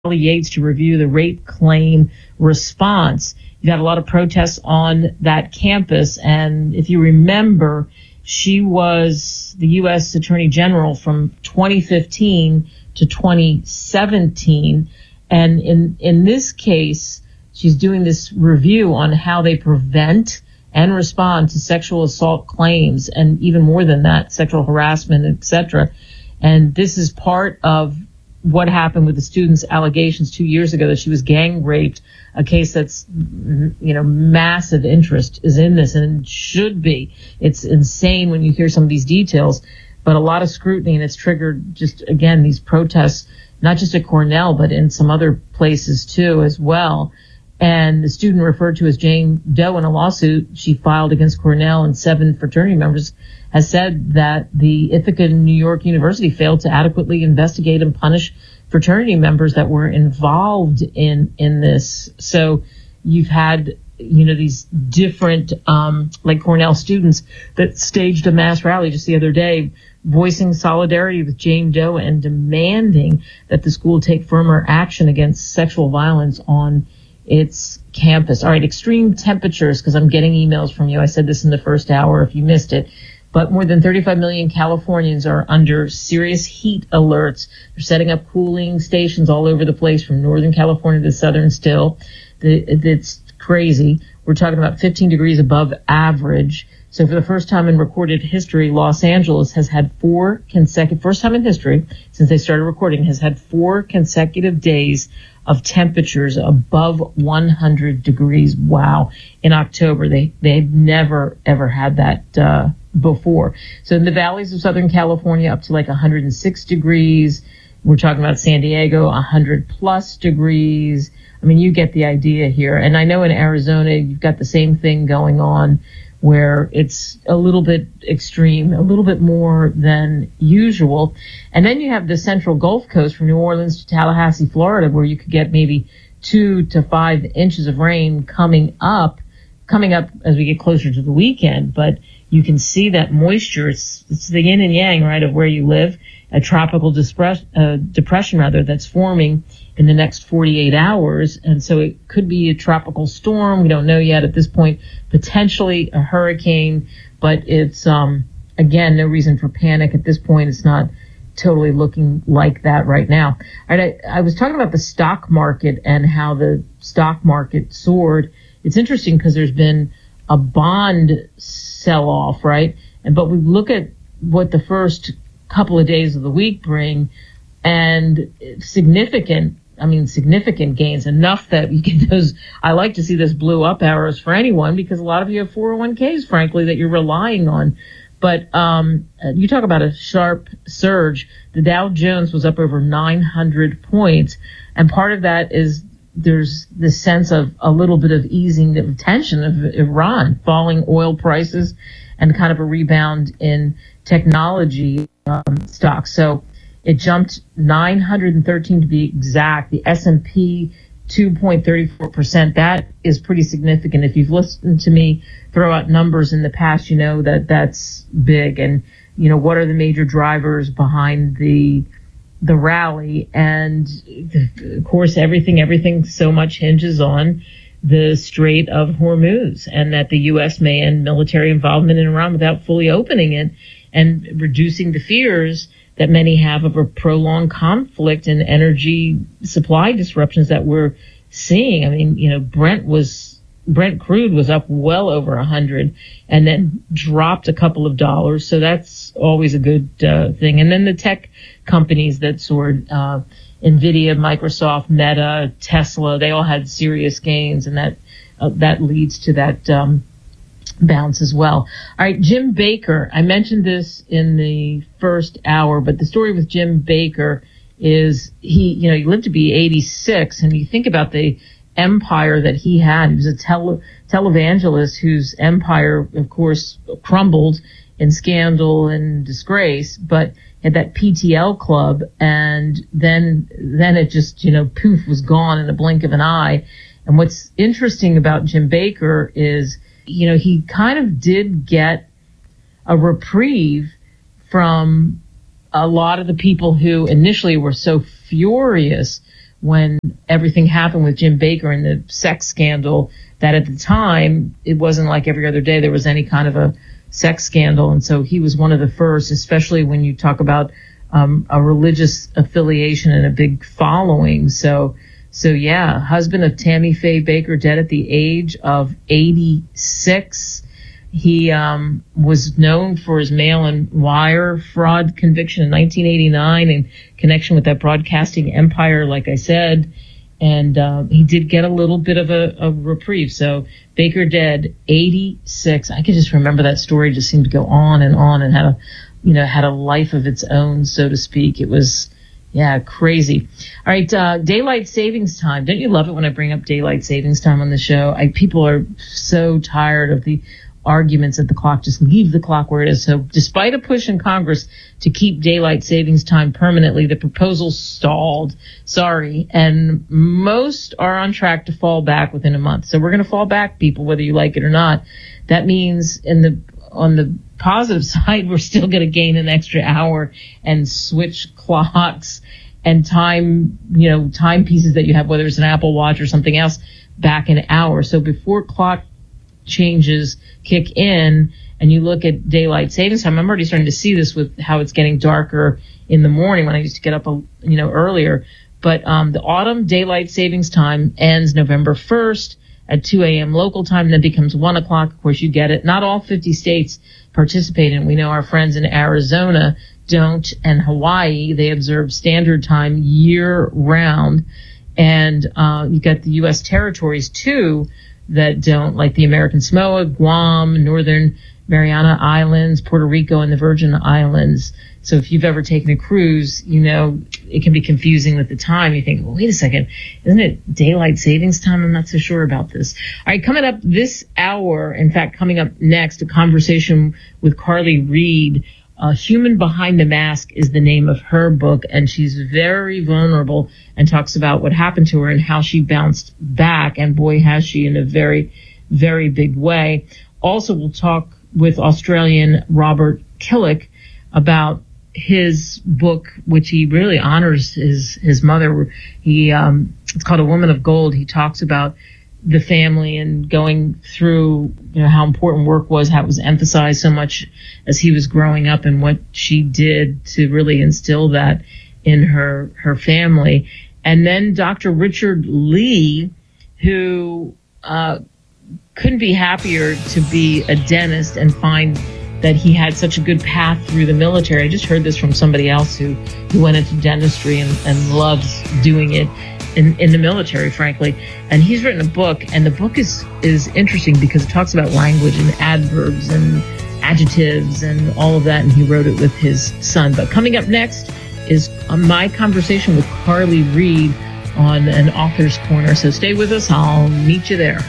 Yates to review the rape claim response. You've had a lot of protests on that campus, and if you remember, she was the U.S. Attorney General from 2015 to 2017, and in this case, she's doing this review on how they prevent and respond to sexual assault claims, and even more than that, sexual harassment, etc. And this is part of what happened with the student's allegations 2 years ago that she was gang raped, a case that's, massive interest is in this and should be. It's insane when you hear some of these details, but a lot of scrutiny, and it's triggered just, again, these protests, not just at Cornell, but in some other places too as well. And the student referred to as Jane Doe in a lawsuit she filed against Cornell and 7 fraternity members has said that the Ithaca New York University failed to adequately investigate and punish fraternity members that were involved in this. So you've had, these different, like Cornell students that staged a mass rally just the other day, voicing solidarity with Jane Doe and demanding that the school take firmer action against sexual violence on its campus. All right, extreme temperatures, because I'm getting emails from you. I said this in the first hour if you missed it. But more than 35 million Californians are under serious heat alerts. They're setting up cooling stations all over the place from Northern California to Southern still. It's crazy. We're talking about 15 degrees above average. So for the first time in recorded history, Los Angeles has had first time in history since they started recording, has had 4 consecutive days of temperatures above 100 degrees. Wow. In October, they've never, ever had that, before. So in the valleys of Southern California, up to like 106 degrees. We're talking about San Diego, 100 plus degrees. I mean, you get the idea here. And I know in Arizona, you've got the same thing going on where it's a little bit extreme, a little bit more than usual. And then you have the central Gulf Coast from New Orleans to Tallahassee, Florida, where you could get maybe 2 to 5 inches of rain coming up as we get closer to the weekend. But you can see that moisture. It's the yin and yang, right, of where you live. A tropical depression that's forming in the next 48 hours. And so it could be a tropical storm. We don't know yet at this point. Potentially a hurricane, but it's, again, no reason for panic at this point. It's not totally looking like that right now. All right, I was talking about the stock market and how the stock market soared. It's interesting because there's been a bond sell-off, right? But we look at what the first couple of days of the week bring, and significant gains, enough that you get those. I like to see those blue up arrows for anyone, because a lot of you have 401ks, frankly, that you're relying on. But you talk about a sharp surge. The Dow Jones was up over 900 points, and part of that is there's this sense of a little bit of easing of tension of Iran, falling oil prices, and kind of a rebound in technology stocks. So it jumped 913 to be exact. The S&P 2.34%. That is pretty significant. If you've listened to me throw out numbers in the past, you know that that's big. And what are the major drivers behind the rally? And of course, everything so much hinges on the Strait of Hormuz, and that the U.S. may end military involvement in Iran without fully opening it and reducing the fears that many have of a prolonged conflict and energy supply disruptions that we're seeing. I mean, Brent crude was up well over 100 and then dropped a couple of dollars. So that's always a good thing. And then the tech companies that soared, NVIDIA, Microsoft, Meta, Tesla, they all had serious gains, and that leads to that bounce as well. All right, Jim Baker. I mentioned this in the first hour, but the story with Jim Baker is he lived to be 86, and you think about the empire that he had. He was a televangelist whose empire, of course, crumbled in scandal and disgrace, but had that PTL club, and then it just, poof, was gone in a blink of an eye. And what's interesting about Jim Baker is, he kind of did get a reprieve from a lot of the people who initially were so furious when everything happened with Jim Baker and the sex scandal, that at the time, it wasn't like every other day there was any kind of a sex scandal. And so he was one of the first, especially when you talk about a religious affiliation and a big following. So yeah, husband of Tammy Faye Baker, dead at the age of 86. He was known for his mail and wire fraud conviction in 1989 in connection with that broadcasting empire, like I said. And he did get a little bit of a reprieve. So Baker dead, 86. I could just remember that story just seemed to go on and had a life of its own, so to speak. It was, crazy. All right, daylight savings time. Don't you love it when I bring up daylight savings time on the show? People are so tired of the arguments at the clock. Just leave the clock where it is. So despite a push in Congress to keep daylight savings time permanently, the proposal stalled. Sorry. And most are on track to fall back within a month. So we're going to fall back, people, whether you like it or not. That means on the positive side, we're still going to gain an extra hour and switch clocks and time pieces that you have, whether it's an Apple Watch or something else, back an hour. So before clock changes kick in and you look at daylight savings time, I'm already starting to see this with how it's getting darker in the morning when I used to get up earlier. But the autumn daylight savings time ends November 1st at 2 a.m. local time, and then becomes 1 o'clock. Of course, you get it. Not all 50 states participate in it. We know our friends in Arizona don't, and Hawaii, they observe standard time year round. And you got the U.S. territories, too, that don't, like the American Samoa, Guam, Northern Mariana Islands, Puerto Rico, and the Virgin Islands. So if you've ever taken a cruise, it can be confusing with the time. You think, well, wait a second, isn't it daylight savings time? I'm not so sure about this. All right, coming up this hour, in fact, coming up next, a conversation with Carly Reed. Human Behind the Mask is the name of her book, and she's very vulnerable and talks about what happened to her and how she bounced back, and boy, has she, in a very, very big way. Also, we'll talk with Australian Robert Killick about his book, which he really honors his mother. It's called A Woman of Gold. He talks about the family and going through, how important work was, how it was emphasized so much as he was growing up, and what she did to really instill that in her family. And then Dr. Richard Lee, who couldn't be happier to be a dentist and find that he had such a good path through the military. I just heard this from somebody else who went into dentistry and loves doing it in the military, frankly. And he's written a book, and the book is interesting because it talks about language and adverbs and adjectives and all of that, and he wrote it with his son. But coming up next is my conversation with Carly Reed on an author's corner. So stay with us. I'll meet you there.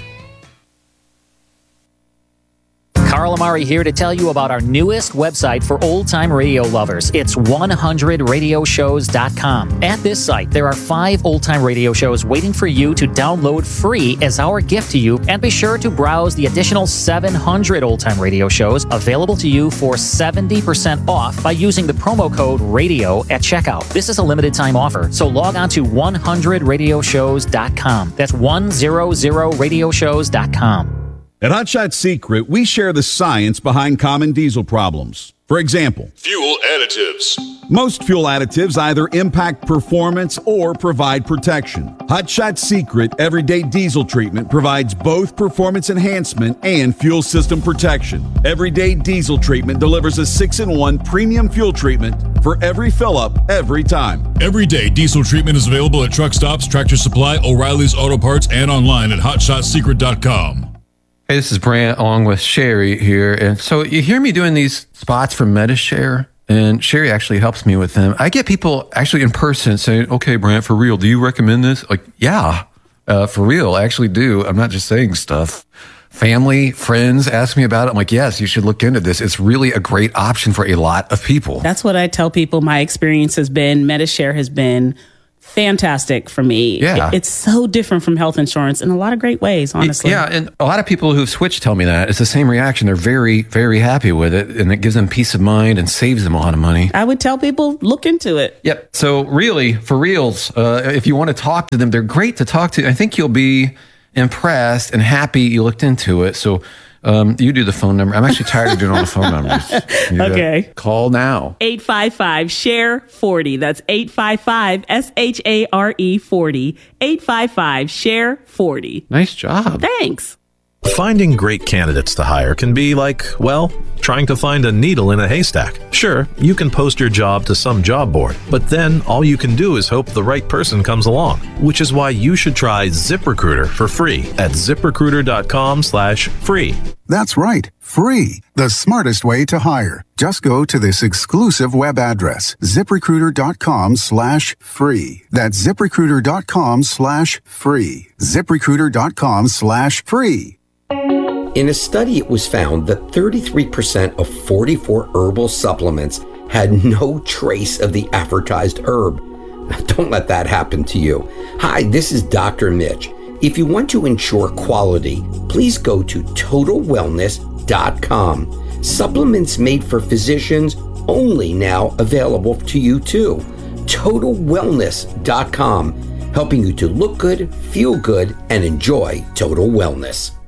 Carl Amari here to tell you about our newest website for old-time radio lovers. It's 100radioshows.com. At this site, there are 5 old-time radio shows waiting for you to download free as our gift to you, and be sure to browse the additional 700 old-time radio shows available to you for 70% off by using the promo code RADIO at checkout. This is a limited-time offer, so log on to 100radioshows.com. That's 100radioshows.com. At Hot Shot Secret, we share the science behind common diesel problems. For example, fuel additives. Most fuel additives either impact performance or provide protection. Hot Shot Secret Everyday Diesel Treatment provides both performance enhancement and fuel system protection. Everyday Diesel Treatment delivers a 6-in-1 premium fuel treatment for every fill-up, every time. Everyday Diesel Treatment is available at truck stops, Tractor Supply, O'Reilly's Auto Parts, and online at HotShotSecret.com. Hey, this is Brant along with Sherry here. And so you hear me doing these spots for MediShare, and Sherry actually helps me with them. I get people actually in person saying, okay, Brant, for real, do you recommend this? Like, yeah, for real, I actually do. I'm not just saying stuff. Family, friends ask me about it. I'm like, yes, you should look into this. It's really a great option for a lot of people. That's what I tell people my experience has been. MediShare has been fantastic for me. Yeah. It's so different from health insurance in a lot of great ways, honestly. Yeah, and a lot of people who've switched tell me that. It's the same reaction. They're very, very happy with it, and it gives them peace of mind and saves them a lot of money. I would tell people, look into it. Yep. So really, for reals, if you want to talk to them, they're great to talk to. I think you'll be impressed and happy you looked into it. So you do the phone number. I'm actually tired of doing all the phone numbers. Okay. Call now. 855-SHARE-40. That's 855-SHARE-40. 855-SHARE-40. Nice job. Thanks. Finding great candidates to hire can be like, well, trying to find a needle in a haystack. Sure, you can post your job to some job board, but then all you can do is hope the right person comes along, which is why you should try ZipRecruiter for free at ZipRecruiter.com/free. That's right, free. The smartest way to hire. Just go to this exclusive web address, ZipRecruiter.com/free. That's ZipRecruiter.com/free. ZipRecruiter.com/free. In a study, it was found that 33% of 44 herbal supplements had no trace of the advertised herb. Don't let that happen to you. Hi, this is Dr. Mitch. If you want to ensure quality, please go to TotalWellness.com. Supplements made for physicians only now available to you too. TotalWellness.com, helping you to look good, feel good, and enjoy total wellness.